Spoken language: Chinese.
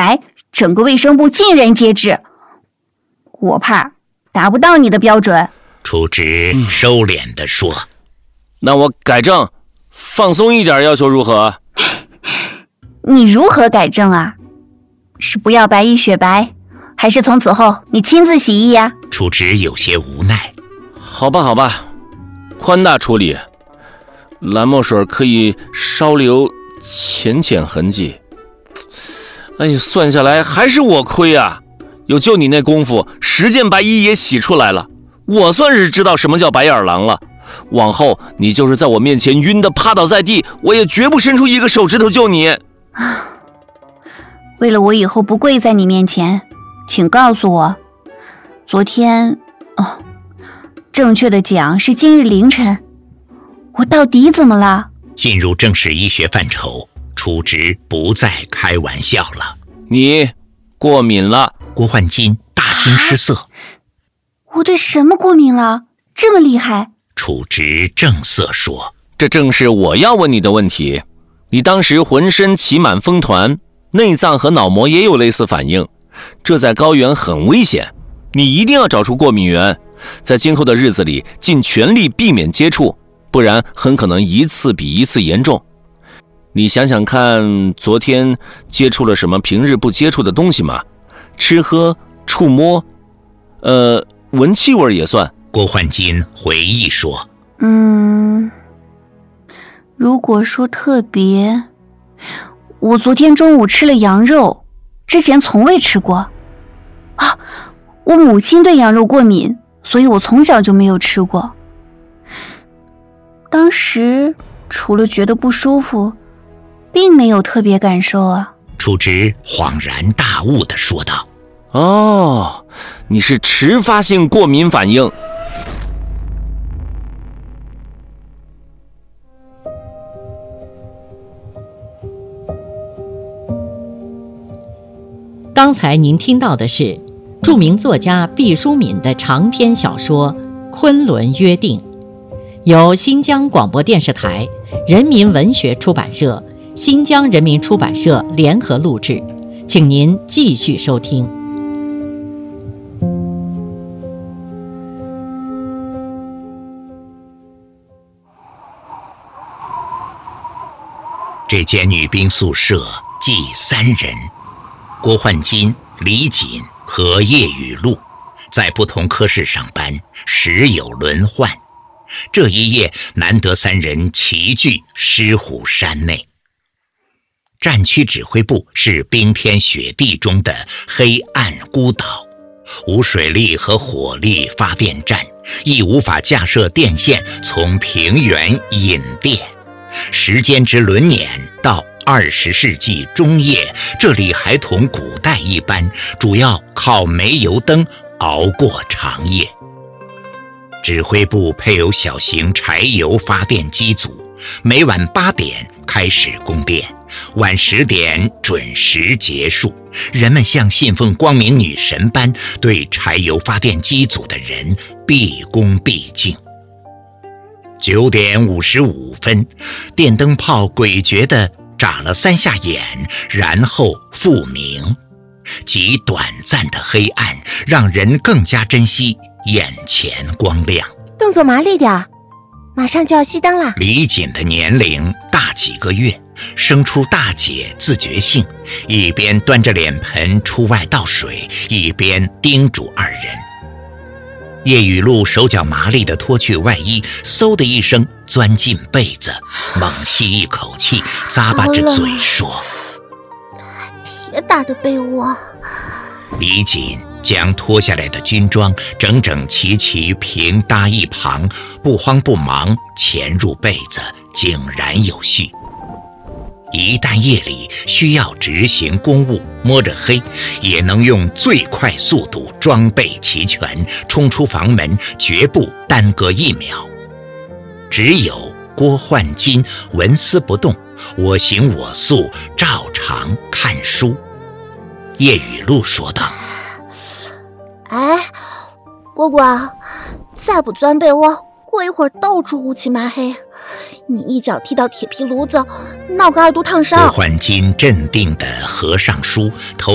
白，整个卫生部尽人皆知。我怕达不到你的标准。 处直收敛地说： 那我改正，放松一点，要求如何？ 你如何改正啊？是不要白衣雪白，还是从此后你亲自洗衣呀？ 处直有些无奈。 好吧，宽大处理，蓝墨水可以稍留浅痕迹。哎呀，算下来还是我亏啊！有就你那功夫，10件白衣也洗出来了，我算是知道什么叫白眼狼了。往后你就是在我面前晕得趴倒在地，我也绝不伸出一个手指头救你。 为了我以后不跪在你面前，请告诉我，昨天正确的讲是今日凌晨，我到底怎么了？ 进入正式医学范畴，处直不再开玩笑了。 你过敏了。 郭焕金大惊失色。 我对什么过敏了？这么厉害？ 处直正色说： 这正是我要问你的问题。你当时浑身起满风团，内脏和脑膜也有类似反应，这在高原很危险，你一定要找出过敏源，在今后的日子里尽全力避免接触，不然很可能一次比一次严重。你想想看，昨天接触了什么平日不接触的东西吗？吃喝触摸，闻气味也算。 郭焕金回忆说： 如果说特别，我昨天中午吃了羊肉，之前从未吃过。我母亲对羊肉过敏，所以我从小就没有吃过。当时除了觉得不舒服，并没有特别感受啊。 处直恍然大悟地说道： 你是迟发性过敏反应。 刚才您听到的是著名作家毕淑敏的长篇小说《昆仑约定》，由新疆广播电视台、人民文学出版社、新疆人民出版社联合录制，请您继续收听。 这间女兵宿舍计3人，郭焕金、李锦和叶雨露在不同科室上班，时有轮换。这一夜难得3人齐聚狮虎山内。战区指挥部是冰天雪地中的黑暗孤岛，无水力和火力发电站，亦无法架设电线从平原引电。时间之轮撵，到20世纪中叶，这里还同古代一般，主要靠煤油灯熬过长夜。指挥部配有小型柴油发电机组，每晚8点开始供电，晚10点准时结束。人们像信奉光明女神般对柴油发电机组的人毕恭毕敬。9点55分，电灯泡诡谲地眨了3下眼，然后复明。极短暂的黑暗让人更加珍惜眼前光亮。 动作麻利点，马上就要熄灯了。 李锦的年龄大几个月，生出大姐自觉性，一边端着脸盆出外倒水，一边叮嘱2人。叶雨露手脚麻利地脱去外衣，嗖的一声钻进被子，猛吸一口气，咂巴着嘴说： 铁打的被窝。 李锦将脱下来的军装整整齐齐平搭一旁，不慌不忙潜入被子，井然有序。一旦夜里需要执行公务，摸着黑也能用最快速度装备齐全，冲出房门绝不耽搁1秒。只有郭焕金纹丝不动，我行我素，照常看书。叶雨露说道： 蝈蝈，再不钻被窝，过一会儿到处乌漆麻黑，你一脚踢到铁皮炉子，闹个2度烫伤。 郭焕金镇定地合上书，头